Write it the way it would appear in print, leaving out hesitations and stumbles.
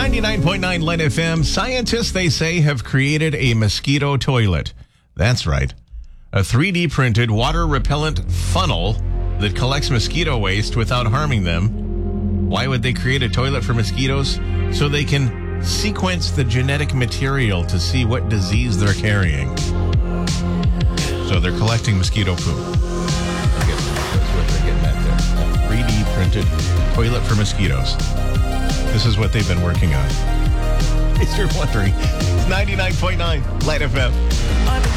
99.9 Light FM. Scientists, they say, have created a mosquito toilet. That's right. A 3D printed water repellent funnel that collects mosquito waste without harming them. Why would they create a toilet for mosquitoes? So they can sequence the genetic material to see what disease they're carrying. So they're collecting mosquito poop. That's what they're getting at there. A 3D printed toilet for mosquitoes. This is what they've been working on. In case you're wondering, it's 99.9 Light FM.